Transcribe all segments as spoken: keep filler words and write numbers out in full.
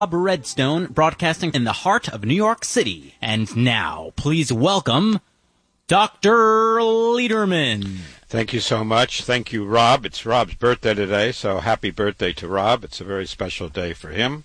Redstone, broadcasting in the heart of New York City. And now, please welcome Doctor Lederman. Thank you so much. Thank you, Rob. It's Rob's birthday today, so happy birthday to Rob. It's a very special day for him.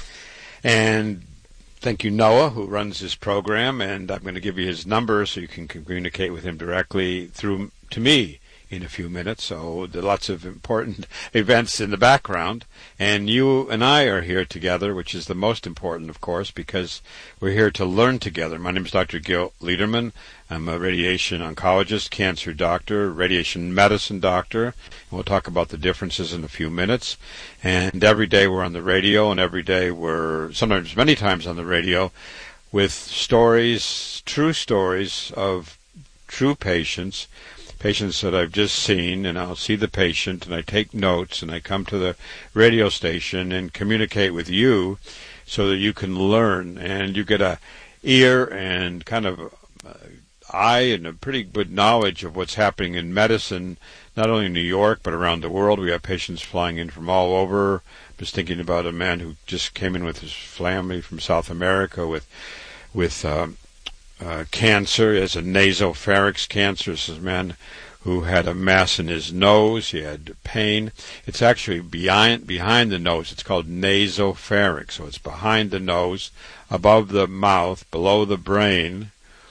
And thank you, Noah, who runs this program, and I'm going to give you his number so you can communicate with him directly through to me in a few minutes. So there are lots of important events in the background, and you and I are here together, which is the most important, of course, because we're here to learn together. My name is Doctor Gil Lederman. I'm a radiation oncologist, cancer doctor, radiation medicine doctor, and we'll talk about the differences in a few minutes. And every day we're on the radio, and every day we're, sometimes many times on the radio, with stories, true stories of true patients, patients that I've just seen, and I'll see the patient, and I take notes, and I come to the radio station and communicate with you so that you can learn, and you get a ear and kind of uh, eye and a pretty good knowledge of what's happening in medicine, not only in New York, but around the world. We have patients flying in from all over. I'm just thinking about a man who just came in with his family from South America with, with, um, Uh, cancer, as a nasopharynx cancer. This is a man who had a mass in his nose. He had pain. It's actually behind behind the nose. It's called nasopharynx. So it's behind the nose, above the mouth, below the brain.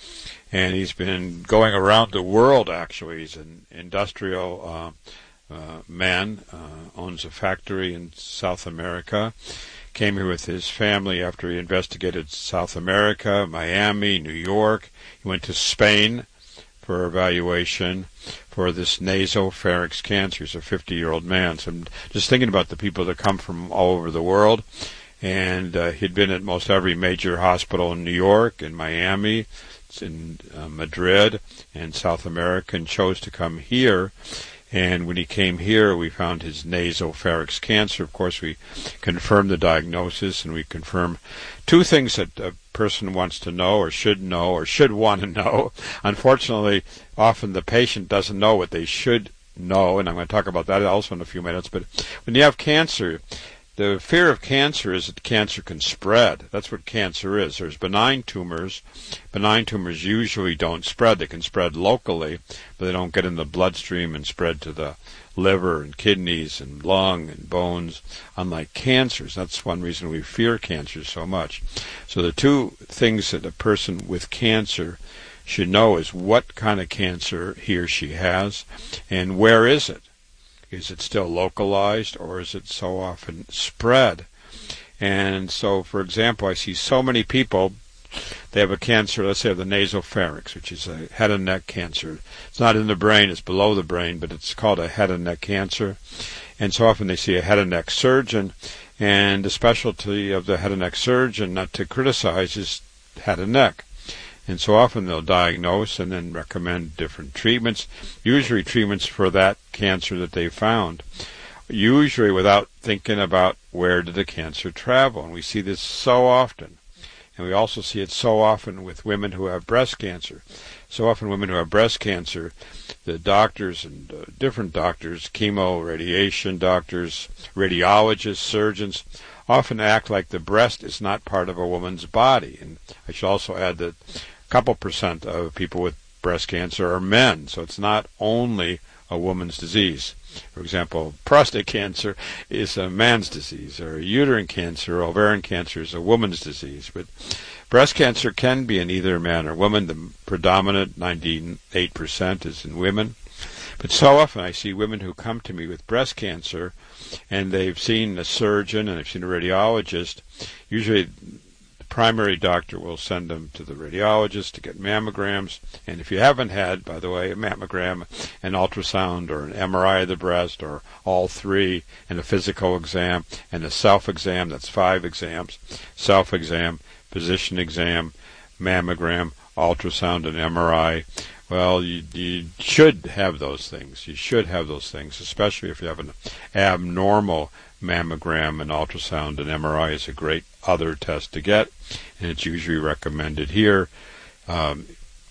And he's been going around the world, actually. He's an industrial uh, uh, man, uh, owns a factory in South America. Came here with his family after he investigated South America, Miami, New York. He went to Spain for evaluation for this nasopharynx cancer. He's a fifty-year-old man. So I'm just thinking about the people that come from all over the world. And uh, he'd been at most every major hospital in New York, in Miami, in uh, Madrid, and South America, and chose to come here. And when he came here, we found his nasopharynx cancer. Of course, we confirmed the diagnosis, and we confirmed two things that a person wants to know or should know or should want to know. Unfortunately, often the patient doesn't know what they should know, and I'm going to talk about that also in a few minutes. But when you have cancer, the fear of cancer is that cancer can spread. That's what cancer is. There's benign tumors. Benign tumors usually don't spread. They can spread locally, but they don't get in the bloodstream and spread to the liver and kidneys and lung and bones, unlike cancers. That's one reason we fear cancer so much. So the two things that a person with cancer should know is what kind of cancer he or she has, and where is it? Is it still localized, or is it so often spread? And so, for example, I see so many people, they have a cancer, let's say of the nasopharynx, which is a head and neck cancer. It's not in the brain, it's below the brain, but it's called a head and neck cancer. And so often they see a head and neck surgeon, and the specialty of the head and neck surgeon, not to criticize, is head and neck. And so often they'll diagnose and then recommend different treatments, usually treatments for that cancer that they found, usually without thinking about where did the cancer travel. And we see this so often. And we also see it so often with women who have breast cancer. So often women who have breast cancer, the doctors and uh, different doctors, chemo, radiation doctors, radiologists, surgeons, often act like the breast is not part of a woman's body. And I should also add that a couple percent of people with breast cancer are men, so it's not only a woman's disease. For example, prostate cancer is a man's disease, or uterine cancer, or ovarian cancer is a woman's disease. But breast cancer can be in either man or woman. The predominant ninety-eight percent is in women. But so often I see women who come to me with breast cancer, and they've seen a surgeon and they've seen a radiologist. Usually the primary doctor will send them to the radiologist to get mammograms. And if you haven't had, by the way, a mammogram, an ultrasound, or an M R I of the breast, or all three, and a physical exam, and a self-exam, that's five exams, self-exam, physician exam, mammogram, ultrasound, and M R I, well, you, you should have those things. You should have those things, especially if you have an abnormal mammogram and ultrasound. And M R I is a great other test to get, and it's usually recommended here. Um,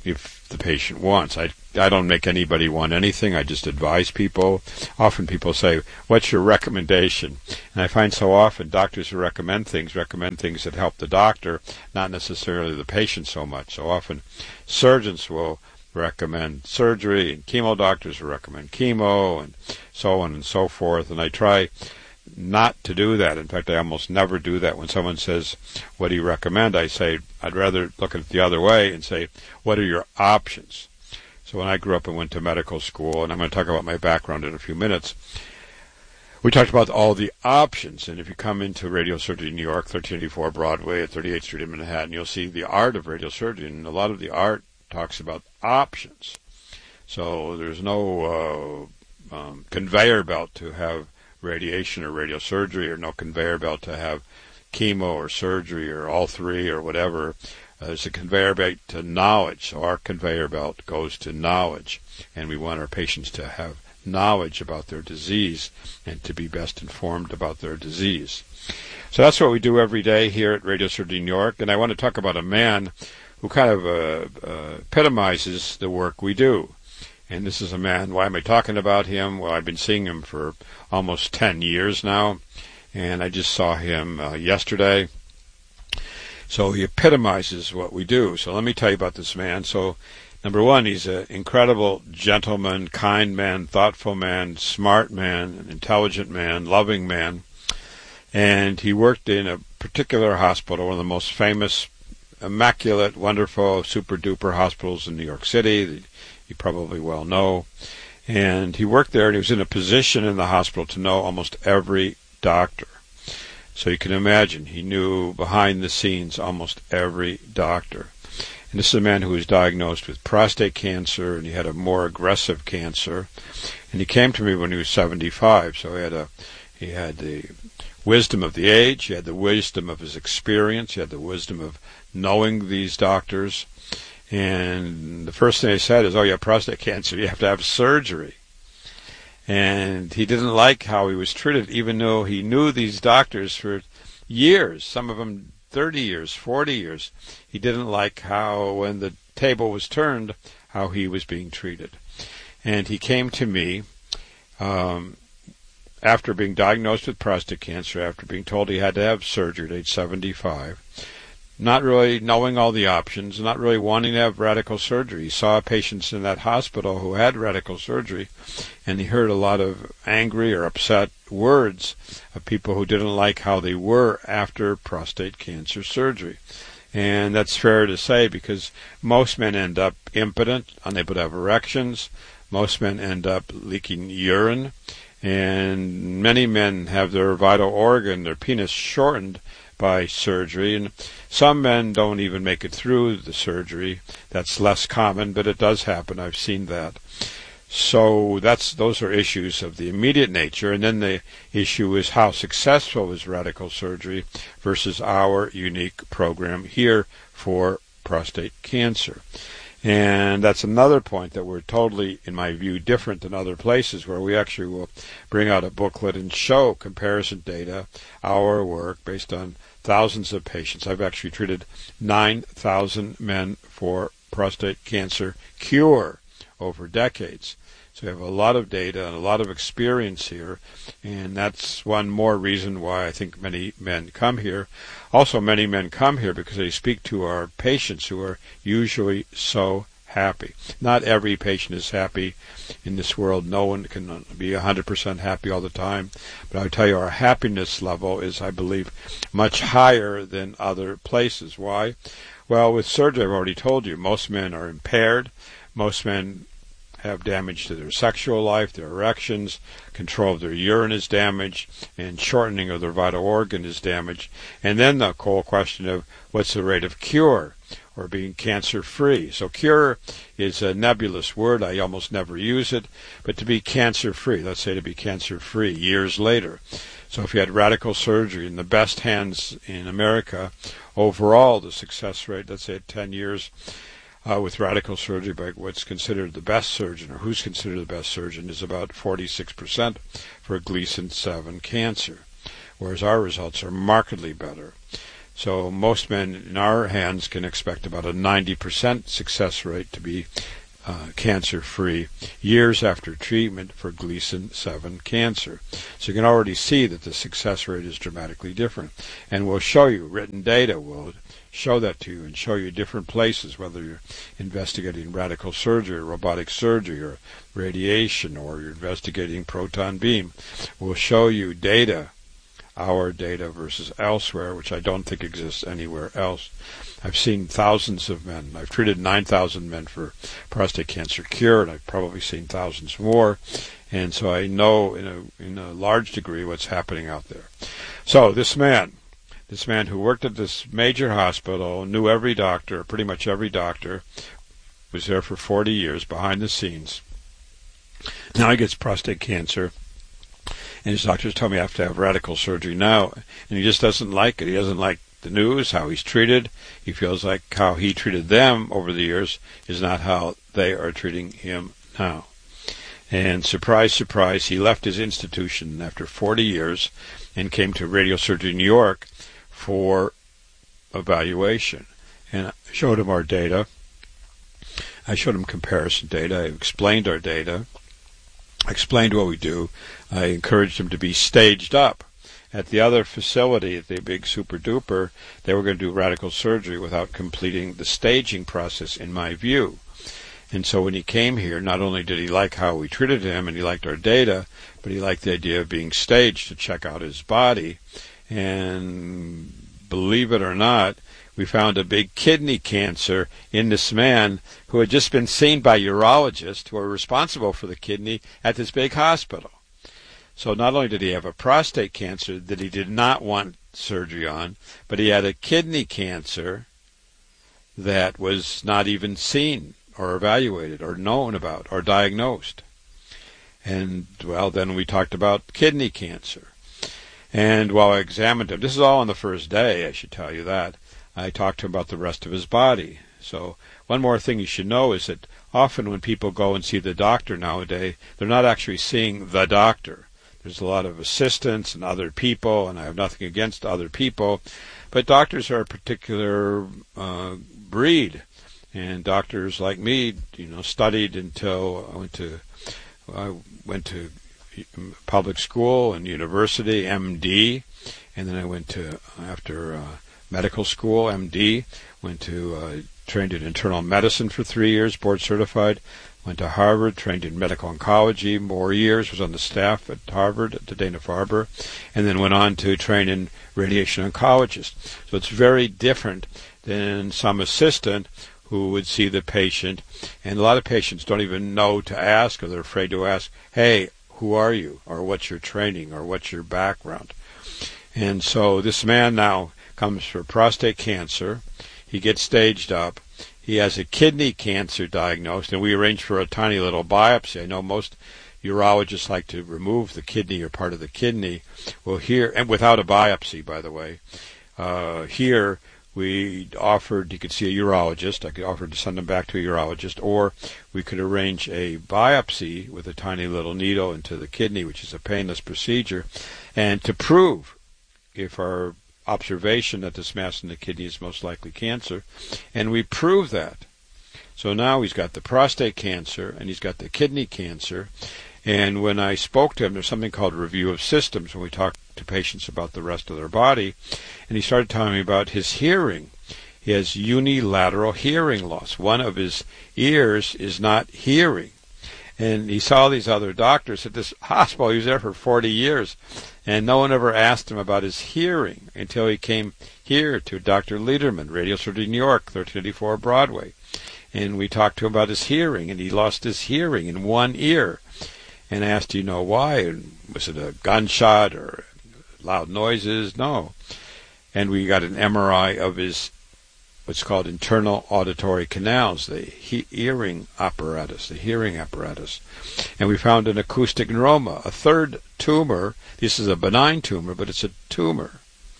if the patient wants. I I don't make anybody want anything. I just advise people. Often people say, what's your recommendation? And I find so often doctors who recommend things recommend things that help the doctor, not necessarily the patient so much. So often surgeons will recommend surgery, and chemo doctors will recommend chemo, and so on and so forth. And I try not to do that. In fact, I almost never do that. When someone says, what do you recommend? I say, I'd rather look at it the other way and say, what are your options? So when I grew up and went to medical school, and I'm going to talk about my background in a few minutes, we talked about all the options. And if you come into radiosurgery in New York, thirteen eighty-four Broadway at thirty-eighth Street in Manhattan, you'll see the art of radiosurgery. And a lot of the art talks about options. So there's no uh, um, conveyor belt to have radiation or radiosurgery, or no conveyor belt to have chemo or surgery or all three or whatever. Uh, there's a conveyor belt to knowledge. So our conveyor belt goes to knowledge, and we want our patients to have knowledge about their disease and to be best informed about their disease. So that's what we do every day here at Radiosurgery New York, and I want to talk about a man who kind of uh, uh, epitomizes the work we do. And this is a man, why am I talking about him? Well, I've been seeing him for almost ten years now, and I just saw him uh, yesterday. So he epitomizes what we do. So let me tell you about this man. So, number one, he's an incredible gentleman, kind man, thoughtful man, smart man, an intelligent man, loving man. And he worked in a particular hospital, one of the most famous, immaculate, wonderful, super-duper hospitals in New York City. You probably well know. And he worked there, and he was in a position in the hospital to know almost every doctor. So you can imagine, he knew behind the scenes almost every doctor. And this is a man who was diagnosed with prostate cancer, and he had a more aggressive cancer. And he came to me when he was seventy-five, so he had a he had the wisdom of the age, he had the wisdom of his experience, he had the wisdom of knowing these doctors. And the first thing they said is, oh, you have prostate cancer, you have to have surgery. And he didn't like how he was treated, even though he knew these doctors for years, some of them thirty years, forty years. He didn't like how, when the table was turned, how he was being treated. And he came to me um, after being diagnosed with prostate cancer, after being told he had to have surgery at age seventy-five, not really knowing all the options, not really wanting to have radical surgery. He saw patients in that hospital who had radical surgery, and he heard a lot of angry or upset words of people who didn't like how they were after prostate cancer surgery. And that's fair to say, because most men end up impotent, unable to have erections. Most men end up leaking urine. And many men have their vital organ, their penis, shortened by surgery, and some men don't even make it through the surgery. That's less common, but it does happen. I've seen that. So that's those are issues of the immediate nature, and then the issue is how successful is radical surgery versus our unique program here for prostate cancer. And that's another point, that we're totally, in my view, different than other places, where we actually will bring out a booklet and show comparison data, our work based on thousands of patients. I've actually treated nine thousand men for prostate cancer cure over decades. So we have a lot of data and a lot of experience here, and that's one more reason why I think many men come here. Also, many men come here because they speak to our patients, who are usually so happy. Not every patient is happy in this world. No one can be one hundred percent happy all the time. But I tell you, our happiness level is, I believe, much higher than other places. Why? Well, with surgery, I've already told you, most men are impaired. Most men have damage to their sexual life, their erections, control of their urine is damaged, and shortening of their vital organ is damaged. And then the whole question of what's the rate of cure, or being cancer-free. So cure is a nebulous word. I almost never use it. But to be cancer-free, let's say to be cancer-free years later. So if you had radical surgery in the best hands in America, overall the success rate, let's say at ten years, Uh, with radical surgery by what's considered the best surgeon, or who's considered the best surgeon, is about forty-six percent for Gleason seven cancer, whereas our results are markedly better. So most men in our hands can expect about a ninety percent success rate to be uh, cancer-free years after treatment for Gleason seven cancer. So you can already see that the success rate is dramatically different. And we'll show you written data. We'll show that to you and show you different places, whether you're investigating radical surgery, or robotic surgery, or radiation, or you're investigating proton beam. We'll show you data, our data versus elsewhere, which I don't think exists anywhere else. I've seen thousands of men. I've treated nine thousand men for prostate cancer cure, and I've probably seen thousands more. And so I know in a, in a large degree what's happening out there. So this man, this man who worked at this major hospital, knew every doctor, pretty much every doctor, was there for forty years behind the scenes. Now he gets prostate cancer. And his doctors tell me I have to have radical surgery now. And he just doesn't like it. He doesn't like the news, how he's treated. He feels like how he treated them over the years is not how they are treating him now. And surprise, surprise, he left his institution after forty years and came to Radiosurgery New York for evaluation. And I showed him our data. I showed him comparison data. I explained our data. I explained what we do. I encouraged him to be staged up. At the other facility, at the big super duper, they were going to do radical surgery without completing the staging process, in my view. And so when he came here, not only did he like how we treated him and he liked our data, but he liked the idea of being staged to check out his body. And believe it or not, we found a big kidney cancer in this man who had just been seen by urologists who are responsible for the kidney at this big hospital. So not only did he have a prostate cancer that he did not want surgery on, but he had a kidney cancer that was not even seen or evaluated or known about or diagnosed. And, well, then we talked about kidney cancer. And while I examined him, this is all on the first day, I should tell you that, I talked to him about the rest of his body. So one more thing you should know is that often when people go and see the doctor nowadays, they're not actually seeing the doctor. There's a lot of assistants and other people, and I have nothing against other people, but doctors are a particular uh, breed. And doctors like me, you know, studied until I went to I went to public school and university, M D, and then I went to after uh, medical school, M D, went to uh, trained in internal medicine for three years, board certified. Went to Harvard, trained in medical oncology, more years, was on the staff at Harvard, at the Dana-Farber, and then went on to train in radiation oncologist. So it's very different than some assistant who would see the patient, and a lot of patients don't even know to ask, or they're afraid to ask, hey, who are you, or what's your training, or what's your background? And so this man now comes for prostate cancer. He gets staged up. He has a kidney cancer diagnosed, and we arranged for a tiny little biopsy. I know most urologists like to remove the kidney or part of the kidney. Well, here, and without a biopsy, by the way, uh, here we offered, you could see a urologist. I could offer to send him back to a urologist, or we could arrange a biopsy with a tiny little needle into the kidney, which is a painless procedure, and to prove if our observation that this mass in the kidney is most likely cancer, and we prove that. So now he's got the prostate cancer and he's got the kidney cancer, and when I spoke to him, there's something called review of systems when we talk to patients about the rest of their body, and he started telling me about his hearing. He has unilateral hearing loss. One of his ears is not hearing. And he saw these other doctors at this hospital. He was there for forty years, and no one ever asked him about his hearing until he came here to Doctor Lederman, Radiosurgery New York, thirteen eighty-four Broadway. And we talked to him about his hearing, and he lost his hearing in one ear. And asked, do you know why? And was it a gunshot or loud noises? No. And we got an M R I of his what's called internal auditory canals, the he- hearing apparatus, the hearing apparatus. And we found an acoustic neuroma, a third tumor. This is a benign tumor, but it's a tumor.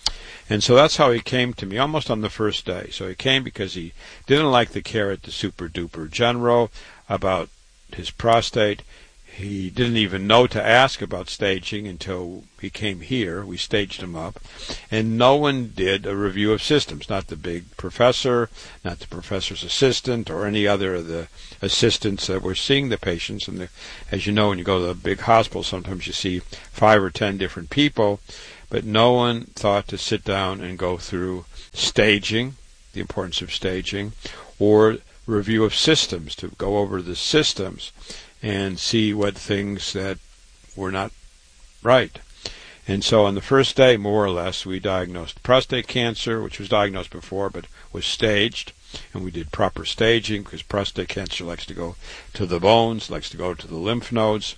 And so that's how he came to me, almost on the first day. So he came because he didn't like the care at the super duper general about his prostate. He didn't even know to ask about staging until he came here. We staged him up. And no one did a review of systems, not the big professor, not the professor's assistant, or any other of the assistants that were seeing the patients. And the, as you know, when you go to the big hospital, sometimes you see five or ten different people. But no one thought to sit down and go through staging, the importance of staging, or review of systems, to go over the systems and see what things that were not right. And so on the first day, more or less, we diagnosed prostate cancer, which was diagnosed before but was staged. And we did proper staging because prostate cancer likes to go to the bones, likes to go to the lymph nodes.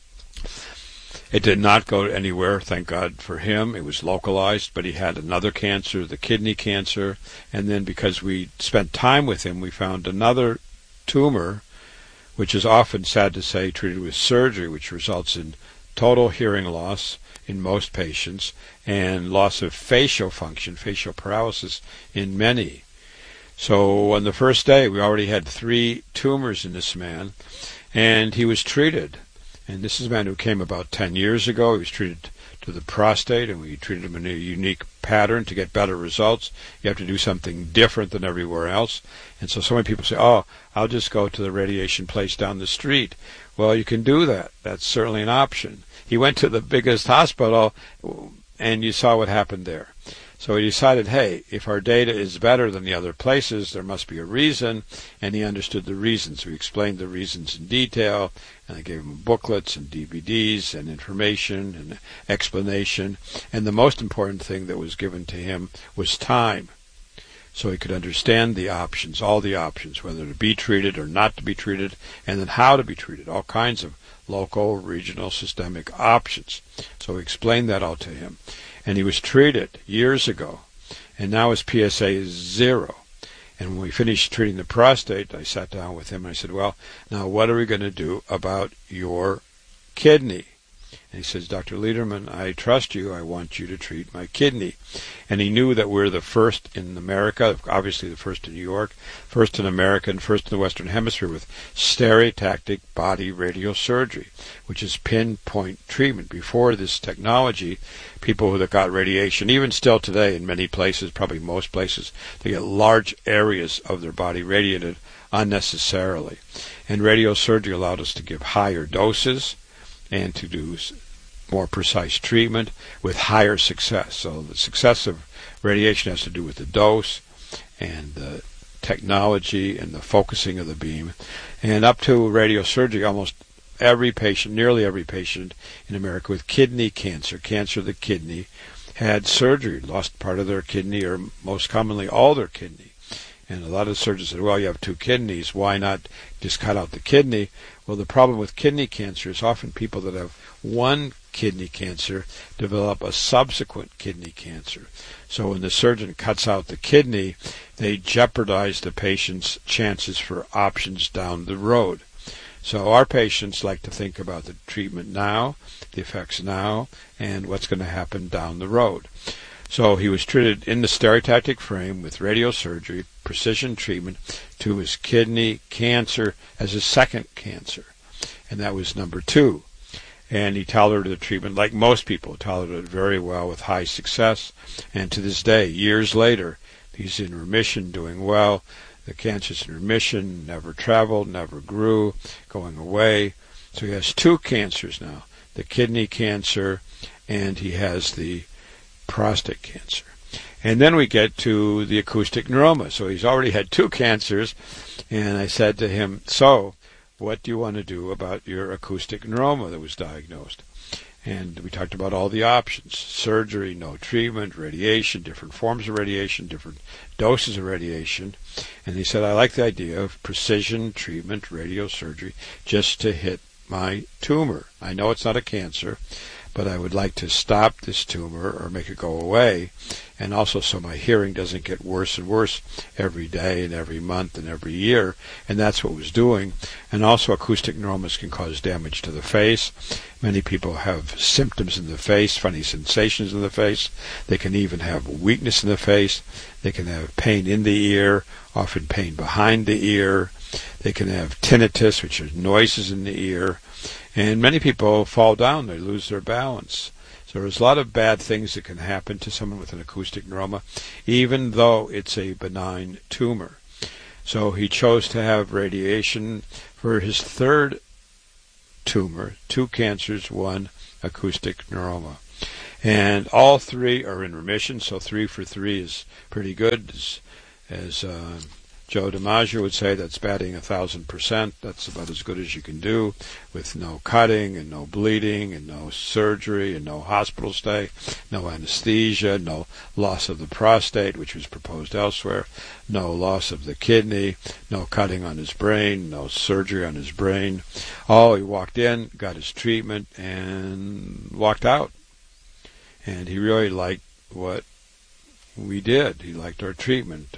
It did not go anywhere, thank God for him. It was localized, but he had another cancer, the kidney cancer. And then because we spent time with him, we found another tumor, which is often, sad to say, treated with surgery, which results in total hearing loss in most patients and loss of facial function, facial paralysis in many. So on the first day, we already had three tumors in this man, and he was treated. And this is a man who came about ten years ago. He was treated to the prostate, and we treated him in a unique pattern to get better results. You have to do something different than everywhere else. And so so many people say, oh, I'll just go to the radiation place down the street. Well, you can do that. That's certainly an option. He went to the biggest hospital, and you saw what happened there. So he decided, hey, if our data is better than the other places, there must be a reason, and he understood the reasons. We explained the reasons in detail, and I gave him booklets and D V Ds and information and explanation. And the most important thing that was given to him was time, so he could understand the options, all the options, whether to be treated or not to be treated, and then how to be treated, all kinds of local, regional, systemic options. So we explained that all to him. And he was treated years ago, and now his P S A is zero. And when we finished treating the prostate, I sat down with him and I said, well, now what are we going to do about your kidney? And he says, Doctor Lederman, I trust you. I want you to treat my kidney. And he knew that we're the first in America, obviously the first in New York, first in America, and first in the Western Hemisphere with stereotactic body radiosurgery, which is pinpoint treatment. Before this technology, people that got radiation, even still today in many places, probably most places, they get large areas of their body radiated unnecessarily. And radiosurgery allowed us to give higher doses and to do more precise treatment with higher success. So the success of radiation has to do with the dose and the technology and the focusing of the beam. And up to radiosurgery, almost every patient, nearly every patient in America with kidney cancer, cancer of the kidney, had surgery, lost part of their kidney or most commonly all their kidney. And a lot of surgeons said, well, you have two kidneys, why not just cut out the kidney? Well, the problem with kidney cancer is often people that have one kidney cancer develop a subsequent kidney cancer. So when the surgeon cuts out the kidney, they jeopardize the patient's chances for options down the road. So our patients like to think about the treatment now, the effects now, and what's going to happen down the road. So he was treated in the stereotactic frame with radiosurgery, precision treatment, to his kidney cancer as his second cancer. And that was number two. And he tolerated the treatment like most people, tolerated it very well with high success. And to this day, years later, he's in remission, doing well. The cancer's in remission, never traveled, never grew, going away. So he has two cancers now, the kidney cancer, and he has the prostate cancer. And then we get to the acoustic neuroma. So he's already had two cancers, and I said to him, so what do you want to do about your acoustic neuroma that was diagnosed? And we talked about all the options, surgery, no treatment, radiation, different forms of radiation, different doses of radiation. And he said, I like the idea of precision treatment, radiosurgery, just to hit my tumor. I know it's not a cancer, but I would like to stop this tumor or make it go away, and also so my hearing doesn't get worse and worse every day and every month and every year, and that's what it was doing. And also acoustic neuromas can cause damage to the face. Many people have symptoms in the face, funny sensations in the face. They can even have weakness in the face. They can have pain in the ear, often pain behind the ear. They can have tinnitus, which are noises in the ear. And many people fall down, they lose their balance. So there's a lot of bad things that can happen to someone with an acoustic neuroma, even though it's a benign tumor. So he chose to have radiation for his third tumor, two cancers, one acoustic neuroma. And all three are in remission, so three for three is pretty good. As, as uh, Joe DiMaggio would say, that's batting a thousand percent. That's about as good as you can do, with no cutting and no bleeding and no surgery and no hospital stay, no anesthesia, no loss of the prostate, which was proposed elsewhere, no loss of the kidney, no cutting on his brain, no surgery on his brain. Oh, he walked in, got his treatment, and walked out. And he really liked what we did. He liked our treatment.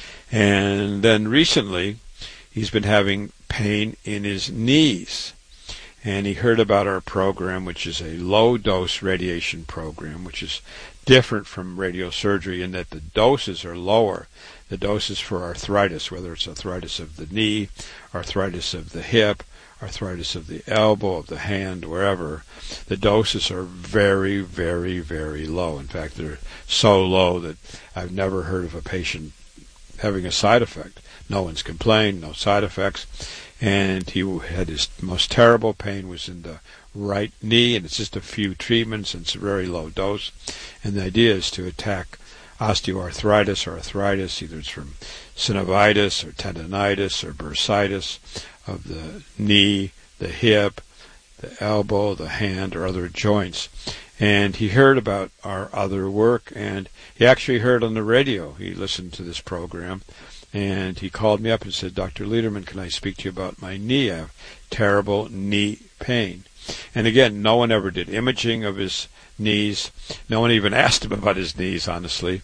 And then recently, he's been having pain in his knees. And he heard about our program, which is a low-dose radiation program, which is different from radiosurgery in that the doses are lower. The doses for arthritis, whether it's arthritis of the knee, arthritis of the hip, arthritis of the elbow, of the hand, wherever, the doses are very, very, very low. In fact, they're so low that I've never heard of a patient having a side effect. No one's complained, no side effects. And he had his most terrible pain was in the right knee, and it's just a few treatments, and it's a very low dose. And the idea is to attack osteoarthritis or arthritis, either it's from synovitis or tendonitis or bursitis of the knee, the hip, the elbow, the hand, or other joints. And he heard about our other work, and he actually heard on the radio. He listened to this program, and he called me up and said, Doctor Lederman, can I speak to you about my knee? I have terrible knee pain. And again, no one ever did imaging of his knees. No one even asked him about his knees, honestly,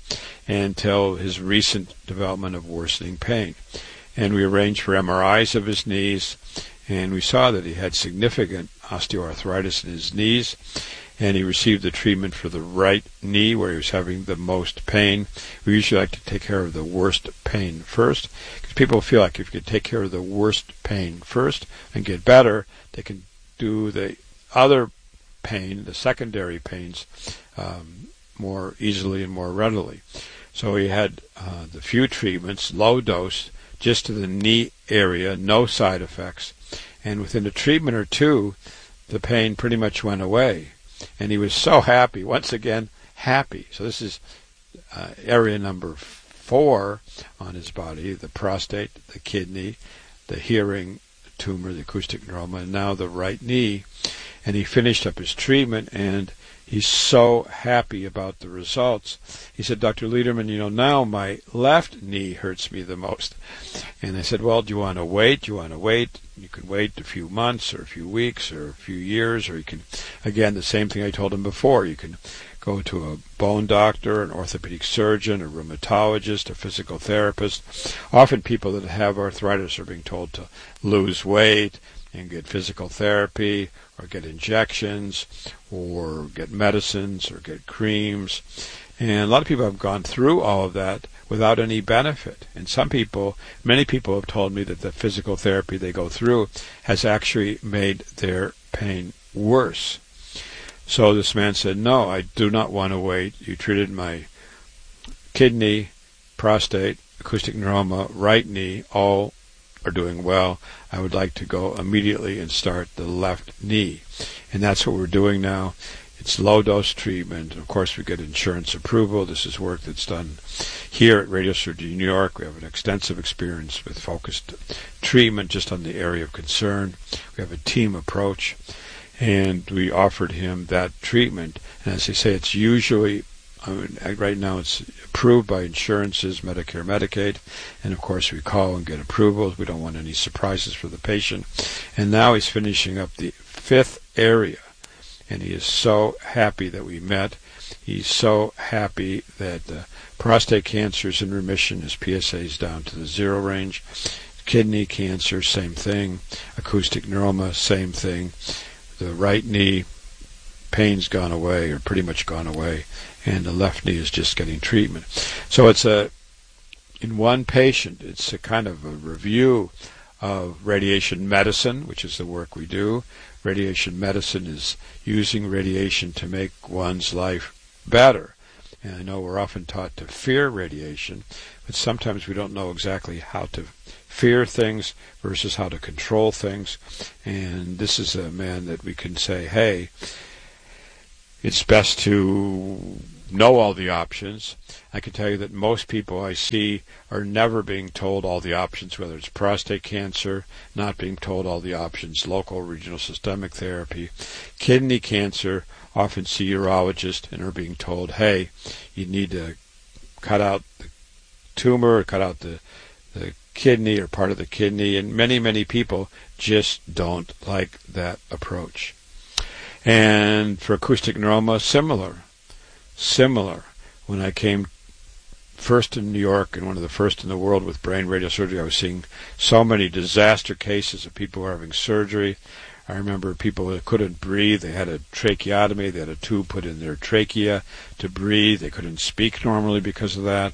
until his recent development of worsening pain. And we arranged for M R Is of his knees, and we saw that he had significant osteoarthritis in his knees, and he received the treatment for the right knee where he was having the most pain. We usually like to take care of the worst pain first, because people feel like if you can take care of the worst pain first and get better, they can do the other pain, the secondary pains, um, more easily and more readily. So he had uh, the few treatments, low dose, just to the knee area, no side effects. And within a treatment or two, the pain pretty much went away. And he was so happy, once again, happy. So this is uh, area number four on his body, the prostate, the kidney, the hearing tumor, the acoustic neuroma, and now the right knee. And he finished up his treatment, and he's so happy about the results. He said, Doctor Lederman, you know, now my left knee hurts me the most. And I said, well, do you want to wait? Do you want to wait? You can wait a few months or a few weeks or a few years, or you can, again, the same thing I told him before. You can go to a bone doctor, an orthopedic surgeon, a rheumatologist, a physical therapist. Often people that have arthritis are being told to lose weight and get physical therapy or get injections or get medicines or get creams. And a lot of people have gone through all of that without any benefit. And some people, many people have told me that the physical therapy they go through has actually made their pain worse. So this man said, no, I do not want to wait. You treated my kidney, prostate, acoustic neuroma, right knee, all are doing well. I would like to go immediately and start the left knee. And that's what we're doing now. It's low-dose treatment. Of course, we get insurance approval. This is work that's done here at Radiosurgery New York. We have an extensive experience with focused treatment just on the area of concern. We have a team approach, and we offered him that treatment. And as I say, it's usually, I mean, right now it's approved by insurances, Medicare, Medicaid, and of course we call and get approvals. We don't want any surprises for the patient. And now he's finishing up the fifth area, and he is so happy that we met. He's so happy that uh, prostate cancer is in remission. His P S A is down to the zero range. Kidney cancer, same thing. Acoustic neuroma, same thing. The right knee, pain's gone away, or pretty much gone away, and the left knee is just getting treatment. So it's a, in one patient, it's a kind of a review of radiation medicine, which is the work we do, radiation medicine is using radiation to make one's life better. And I know we're often taught to fear radiation, but sometimes we don't know exactly how to fear things versus how to control things. And this is a man that we can say, hey, it's best to know all the options. I can tell you that most people I see are never being told all the options, whether it's prostate cancer, not being told all the options, local, regional, systemic therapy, kidney cancer, often see urologists and are being told, hey, you need to cut out the tumor or cut out the, the kidney or part of the kidney, and many, many people just don't like that approach. And for acoustic neuroma, similar. Similar. When I came first in New York and one of the first in the world with brain radiosurgery, I was seeing so many disaster cases of people who were having surgery. I remember people that couldn't breathe. They had a tracheotomy. They had a tube put in their trachea to breathe. They couldn't speak normally because of that.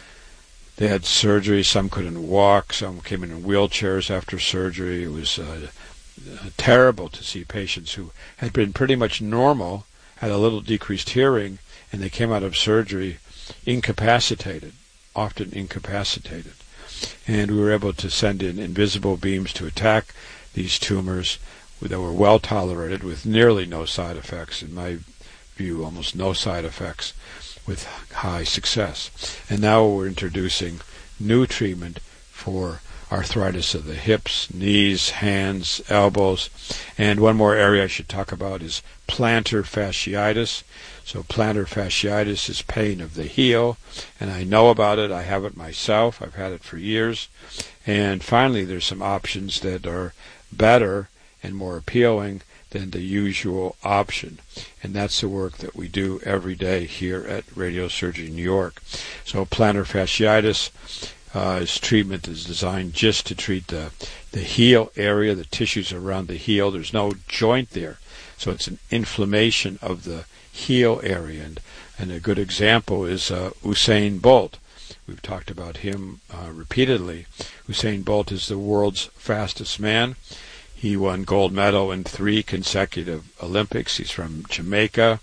They had surgery. Some couldn't walk. Some came in wheelchairs after surgery. It was uh, terrible to see patients who had been pretty much normal, had a little decreased hearing, and they came out of surgery incapacitated, often incapacitated. And we were able to send in invisible beams to attack these tumors that were well tolerated with nearly no side effects, in my view, almost no side effects, with high success. And now we're introducing new treatment for arthritis of the hips, knees, hands, elbows. And one more area I should talk about is plantar fasciitis. So plantar fasciitis is pain of the heel, and I know about it. I have it myself. I've had it for years. And finally, there's some options that are better and more appealing than the usual option. And that's the work that we do every day here at Radiosurgery New York. So plantar fasciitis uh, is treatment is designed just to treat the, the heel area, the tissues around the heel. There's no joint there. So it's an inflammation of the heel area. And, and a good example is uh, Usain Bolt. We've talked about him uh, repeatedly. Usain Bolt is the world's fastest man. He won gold medal in three consecutive Olympics. He's from Jamaica,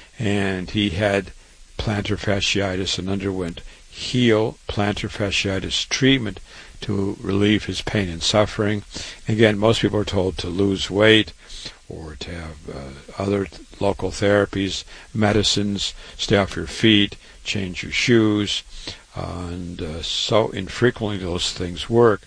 and he had plantar fasciitis and underwent heel plantar fasciitis treatment to relieve his pain and suffering. Again, most people are told to lose weight or to have uh, other local therapies, medicines, stay off your feet, change your shoes, uh, and uh, so infrequently those things work,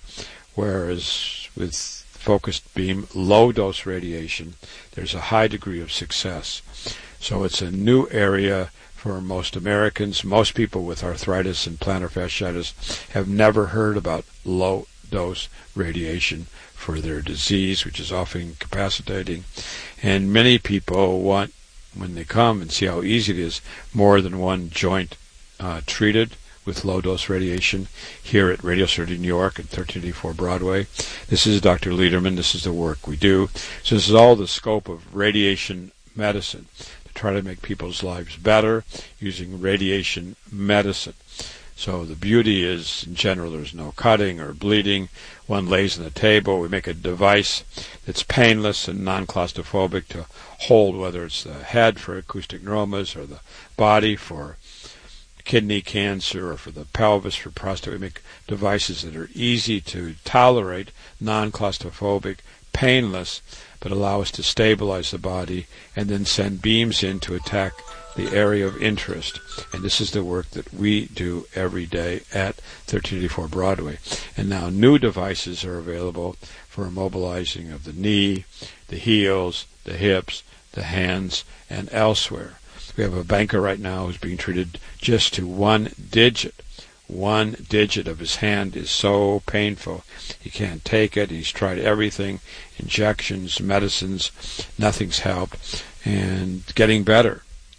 whereas with focused beam, low-dose radiation, there's a high degree of success. So it's a new area for most Americans. Most people with arthritis and plantar fasciitis have never heard about low-dose radiation for their disease, which is often incapacitating. And many people want, when they come and see how easy it is, more than one joint uh, treated with low-dose radiation here at Radiosurgery New York at thirteen eighty-four Broadway. This is Doctor Lederman. This is the work we do. So this is all the scope of radiation medicine, to try to make people's lives better using radiation medicine. So the beauty is, in general, there's no cutting or bleeding. One lays on the table. We make a device that's painless and non-claustrophobic to hold, whether it's the head for acoustic neuromas or the body for kidney cancer or for the pelvis for prostate. We make devices that are easy to tolerate, non-claustrophobic, painless, but allow us to stabilize the body and then send beams in to attack the area of interest. And this is the work that we do every day at thirteen eighty-four Broadway. And now new devices are available for immobilizing of the knee, the heels, the hips, the hands, and elsewhere. We have a banker right now who's being treated just to one digit. One digit of his hand is so painful. He can't take it. He's tried everything, injections, medicines. Nothing's helped. And getting better.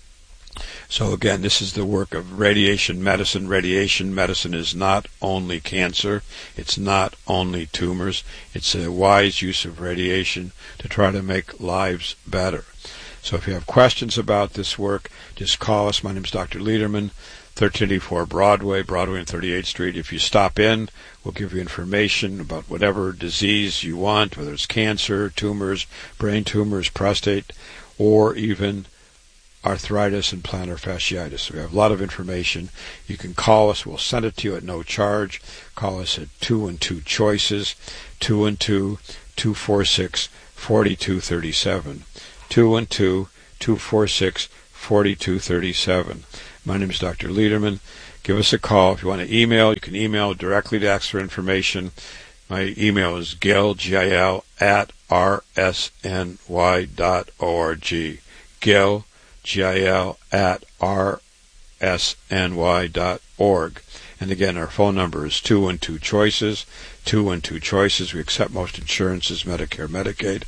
So again, this is the work of radiation medicine. Radiation medicine is not only cancer. It's not only tumors. It's a wise use of radiation to try to make lives better. So if you have questions about this work, just call us. My name is Doctor Lederman. thirteen eighty-four Broadway, Broadway and thirty-eighth Street. If you stop in, we'll give you information about whatever disease you want, whether it's cancer, tumors, brain tumors, prostate, or even arthritis and plantar fasciitis. We have a lot of information. You can call us. We'll send it to you at no charge. Call us at two one two choices, two one two, two four six, four two three seven, two one two, two four six, four two three seven. My name is Doctor Lederman. Give us a call. If you want to email, you can email directly to ask for information. My email is gil, G I L, at r s n y dot org. Gil, G I L, at r s n y dot org. And again, our phone number is two one two choices, two one two choices. We accept most insurances, Medicare, Medicaid.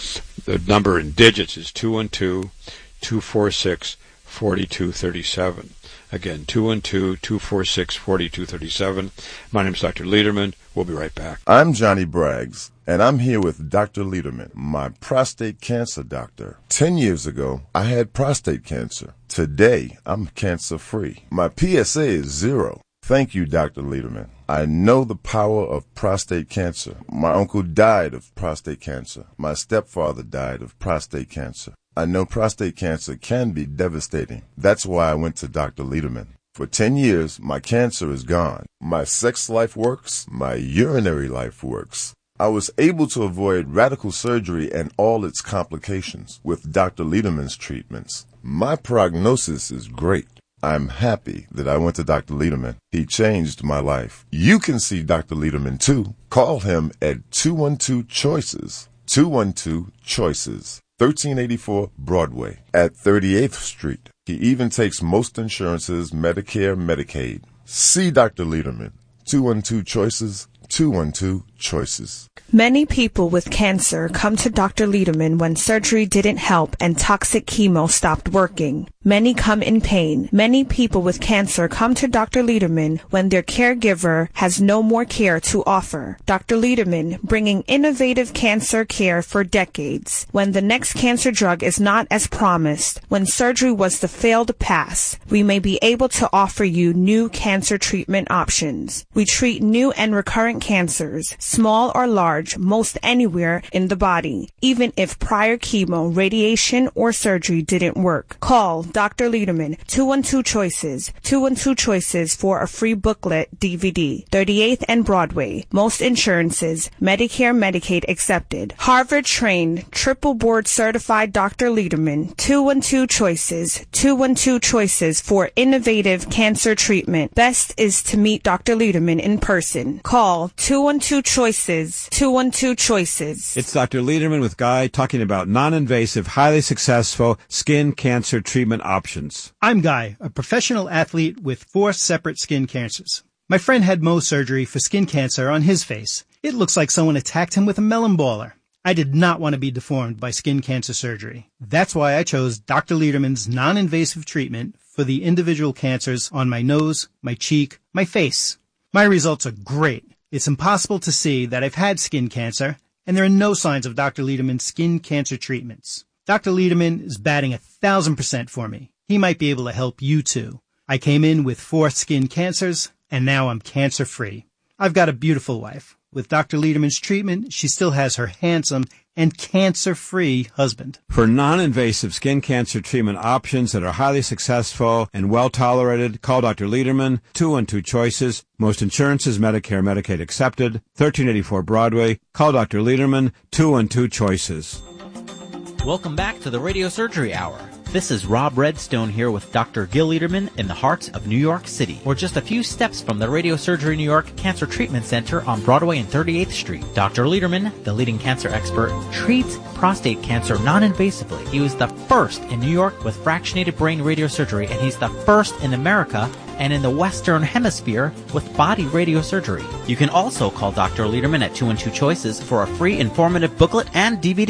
The number in digits is two one two, two four six, four two three seven. Again, two one two, two four six, four two three seven. My name is Doctor Lederman. We'll be right back. I'm Johnny Braggs, and I'm here with Doctor Lederman, my prostate cancer doctor. Ten years ago, I had prostate cancer. Today, I'm cancer-free. My P S A is zero. Thank you, Doctor Lederman. I know the power of prostate cancer. My uncle died of prostate cancer. My stepfather died of prostate cancer. I know prostate cancer can be devastating. That's why I went to Doctor Lederman. For ten years, my cancer is gone. My sex life works. My urinary life works. I was able to avoid radical surgery and all its complications with Doctor Lederman's treatments. My prognosis is great. I'm happy that I went to Doctor Lederman. He changed my life. You can see Doctor Lederman too. Call him at two one two choices, two one two choices. thirteen eighty-four Broadway at thirty-eighth Street. He even takes most insurances, Medicare, Medicaid. See Doctor Lederman. two one two choices, two one two choices. Many people with cancer come to Doctor Lederman when surgery didn't help and toxic chemo stopped working. Many come in pain. Many people with cancer come to Doctor Lederman when their caregiver has no more care to offer. Doctor Lederman, bringing innovative cancer care for decades. When the next cancer drug is not as promised, when surgery was the failed pass, we may be able to offer you new cancer treatment options. We treat new and recurrent cancers, small or large, most anywhere in the body, even if prior chemo, radiation, or surgery didn't work. Call Doctor Lederman, two one two choices, two one two choices for a free booklet D V D, thirty-eighth and Broadway, most insurances, Medicare, Medicaid accepted. Harvard-trained, triple board certified Doctor Lederman, two one two choices, two one two choices for innovative cancer treatment. Best is to meet Doctor Lederman in person. Call two one two choices, two one two choices. It's Doctor Lederman with Guy talking about non-invasive, highly successful skin cancer treatment options. I'm Guy, a professional athlete with four separate skin cancers. My friend had Mohs surgery for skin cancer on his face. It looks like someone attacked him with a melon baller. I did not want to be deformed by skin cancer surgery. That's why I chose Doctor Lederman's non-invasive treatment for the individual cancers on my nose, my cheek, my face. My results are great. It's impossible to see that I've had skin cancer, and there are no signs of Doctor Lederman's skin cancer treatments. Doctor Lederman is batting a thousand percent for me. He might be able to help you too. I came in with four skin cancers, and now I'm cancer-free. I've got a beautiful wife. With Doctor Lederman's treatment, she still has her handsome and cancer-free husband. For non-invasive skin cancer treatment options that are highly successful and well-tolerated, call Doctor Lederman, two one two choices, most insurances, Medicare, Medicaid accepted, thirteen eighty-four Broadway. Call Doctor Lederman, two one two choices. Welcome back to the Radio Surgery Hour. This is Rob Redstone here with Doctor Gil Lederman in the heart of New York City. We're just a few steps from the Radio Surgery New York Cancer Treatment Center on Broadway and thirty-eighth Street. Doctor Lederman, the leading cancer expert, treats prostate cancer non-invasively. He was the first in New York with fractionated brain radiosurgery, and he's the first in America and in the Western Hemisphere with body radiosurgery. You can also call Doctor Lederman at two one two choices for a free informative booklet and D V D.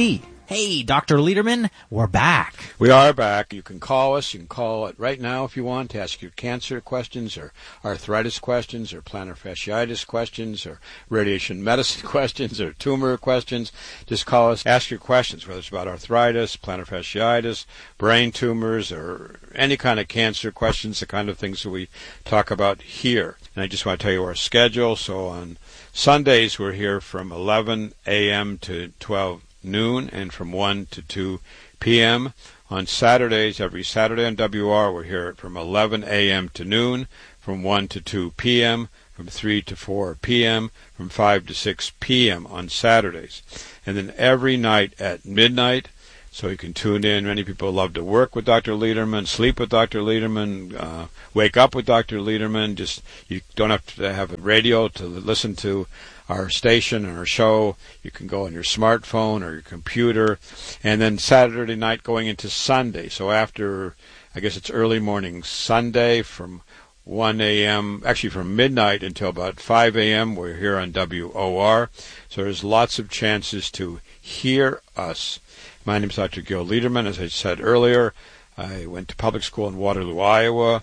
Hey, Doctor Lederman, we're back. We are back. You can call us. You can call it right now if you want to ask your cancer questions or arthritis questions or plantar fasciitis questions or radiation medicine questions or tumor questions. Just call us. Ask your questions, whether it's about arthritis, plantar fasciitis, brain tumors, or any kind of cancer questions, the kind of things that we talk about here. And I just want to tell you our schedule. So on Sundays, we're here from eleven a.m. to twelve noon and from one to two p.m. On Saturdays, every Saturday on W R, we're here from eleven a.m. to noon, from one to two p.m., from three to four p.m., from five to six p.m. on Saturdays. And then every night at midnight, so you can tune in. Many people love to work with Doctor Lederman, sleep with Doctor Lederman, uh, wake up with Doctor Lederman. Just you don't have to have a radio to listen to our station and our show. You can go on your smartphone or your computer. And then Saturday night going into Sunday. So after, I guess it's early morning Sunday from one a.m., actually from midnight until about five a.m., we're here on W O R. So there's lots of chances to hear us. My name is Doctor Gil Lederman. As I said earlier, I went to public school in Waterloo, Iowa.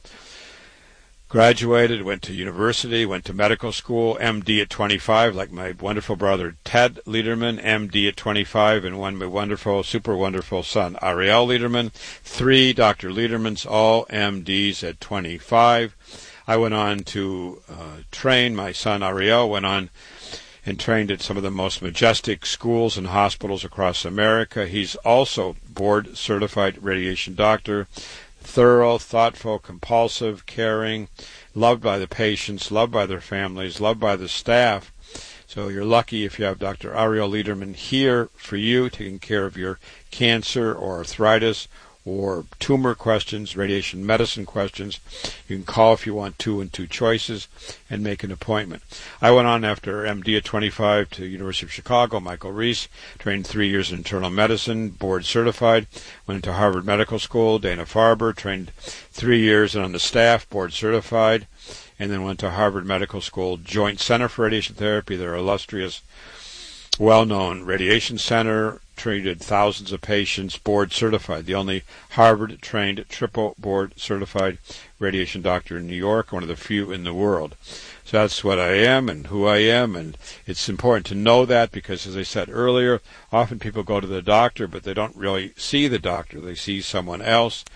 Graduated, went to university, went to medical school, M D at twenty-five, like my wonderful brother Ted Lederman, M D at twenty-five, and one my wonderful, super wonderful son, Ariel Lederman. Three Doctor Ledermans, all M Ds at twenty-five. I went on to uh, train. My son Ariel went on and trained at some of the most majestic schools and hospitals across America. He's also board-certified radiation doctor. Thorough, thoughtful, compulsive, caring, loved by the patients, loved by their families, loved by the staff. So you're lucky if you have Doctor Ariel Lederman here for you, taking care of your cancer or arthritis or tumor questions, radiation medicine questions. You can call if you want two and two choices and make an appointment. I went on after M D at twenty-five to University of Chicago, Michael Reese, trained three years in internal medicine, board certified, went into Harvard Medical School, Dana-Farber, trained three years and on the staff, board certified, and then went to Harvard Medical School, Joint Center for Radiation Therapy, their illustrious, well-known radiation center, treated thousands of patients, board certified, the only Harvard-trained triple board certified radiation doctor in New York, one of the few in the world. So that's what I am and who I am, and it's important to know that because, as I said earlier, often people go to the doctor, but they don't really see the doctor. They see someone else,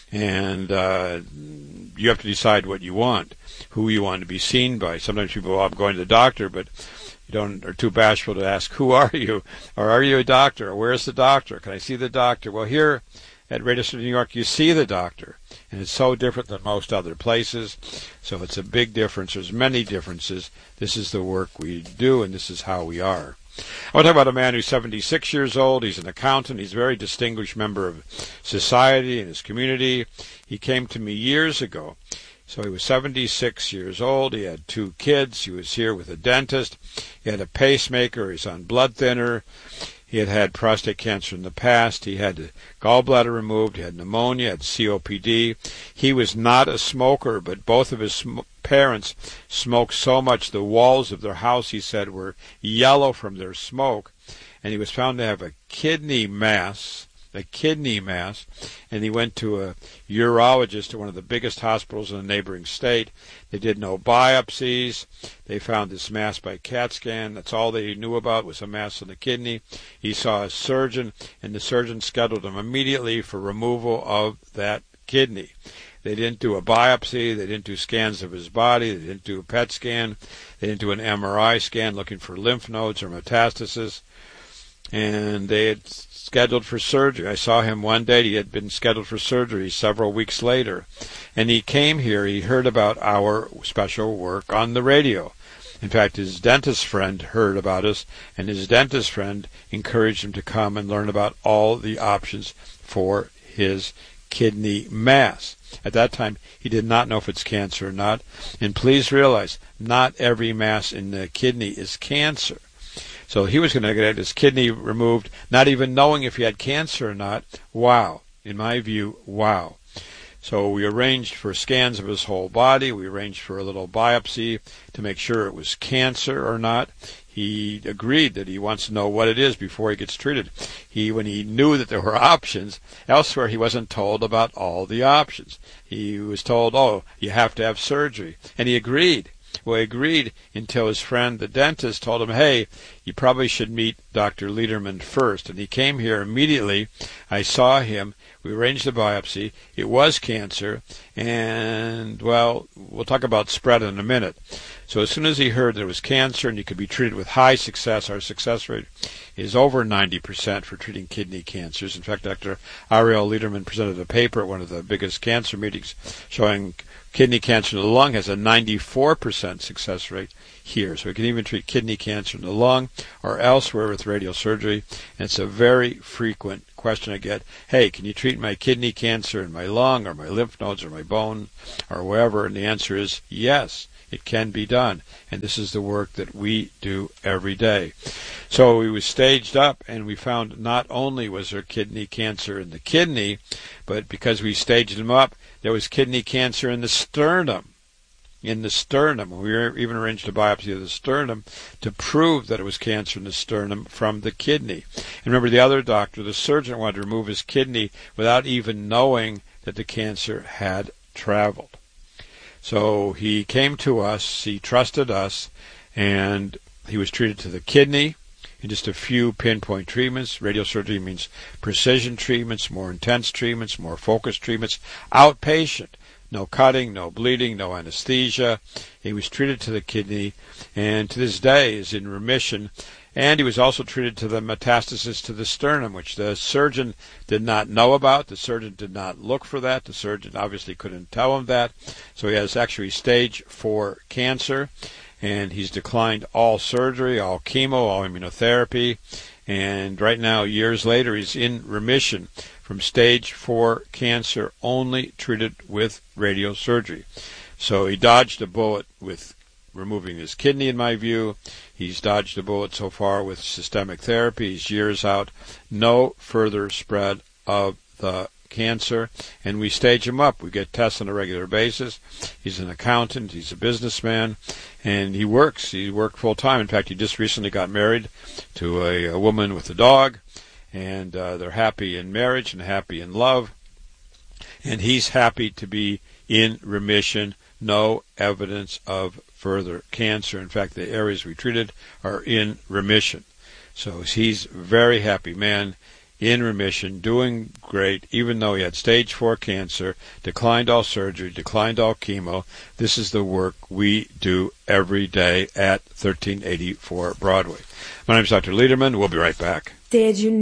and uh, you have to decide what you want, who you want to be seen by. Sometimes people, oh, I'm going to the doctor, but don't are too bashful to ask, who are you? Or are you a doctor? Or where's the doctor? Can I see the doctor? Well, here at Radio City, New York, you see the doctor. And it's so different than most other places. So it's a big difference. There's many differences. This is the work we do, and this is how we are. I want to talk about a man who's seventy-six years old. He's an accountant. He's a very distinguished member of society and his community. He came to me years ago. So he was seventy-six years old. He had two kids. He was here with a dentist. He had a pacemaker. He's on blood thinner. He had had prostate cancer in the past. He had a gallbladder removed. He had pneumonia, had C O P D. He was not a smoker, but both of his sm- parents smoked so much the walls of their house, he said, were yellow from their smoke. And he was found to have a kidney mass. a kidney mass, and he went to a urologist at one of the biggest hospitals in a neighboring state. They did no biopsies. They found this mass by CAT scan. That's all they knew about was a mass in the kidney. He saw a surgeon, and the surgeon scheduled him immediately for removal of that kidney. They didn't do a biopsy. They didn't do scans of his body. They didn't do a P E T scan. They didn't do an M R I scan looking for lymph nodes or metastasis. And they had scheduled for surgery. I saw him one day. He had been scheduled for surgery several weeks later. And he came here. He heard about our special work on the radio. In fact, his dentist friend heard about us, and his dentist friend encouraged him to come and learn about all the options for his kidney mass. At that time, he did not know if it's cancer or not. And please realize, not every mass in the kidney is cancer. So he was going to get his kidney removed, not even knowing if he had cancer or not. Wow. In my view, wow. So we arranged for scans of his whole body. We arranged for a little biopsy to make sure it was cancer or not. He agreed that he wants to know what it is before he gets treated. He, when he knew that there were options, elsewhere he wasn't told about all the options. He was told, oh, you have to have surgery. And he agreed. Well, he agreed until his friend, the dentist, told him, hey, you probably should meet Doctor Lederman first. And he came here immediately. I saw him. We arranged the biopsy. It was cancer. And, well, we'll talk about spread in a minute. So as soon as he heard there was cancer and you could be treated with high success, our success rate is over ninety percent for treating kidney cancers. In fact, Doctor Ariel Lederman presented a paper at one of the biggest cancer meetings showing kidney cancer in the lung has a ninety-four percent success rate here. So we can even treat kidney cancer in the lung or elsewhere with radiosurgery. And it's a very frequent question I get. Hey, can you treat my kidney cancer in my lung or my lymph nodes or my bone or wherever? And the answer is yes, it can be done. And this is the work that we do every day. So we was staged up and we found not only was there kidney cancer in the kidney, but because we staged them up, there was kidney cancer in the sternum. In the sternum. We even arranged a biopsy of the sternum to prove that it was cancer in the sternum from the kidney. And remember, the other doctor, the surgeon, wanted to remove his kidney without even knowing that the cancer had traveled. So he came to us, he trusted us, and he was treated to the kidney in just a few pinpoint treatments. Radiosurgery means precision treatments, more intense treatments, more focused treatments, outpatient. No cutting, no bleeding, no anesthesia. He was treated to the kidney, and to this day is in remission. And he was also treated to the metastasis to the sternum, which the surgeon did not know about. The surgeon did not look for that. The surgeon obviously couldn't tell him that. So he has actually stage four cancer, and he's declined all surgery, all chemo, all immunotherapy. And right now, years later, he's in remission from stage four cancer, only treated with radiosurgery. So he dodged a bullet with removing his kidney, in my view. He's dodged a bullet so far with systemic therapy. He's years out. No further spread of the cancer. And we stage him up. We get tests on a regular basis. He's an accountant. He's a businessman. And he works. He worked full time. In fact, he just recently got married to a, a woman with a dog. And uh, they're happy in marriage and happy in love. And he's happy to be in remission. No evidence of further cancer. In fact, the areas we treated are in remission. So he's a very happy man, in remission, doing great, even though he had stage four cancer, declined all surgery, declined all chemo. This is the work we do every day at thirteen eighty-four Broadway. My name is Doctor Lederman. We'll be right back. Did you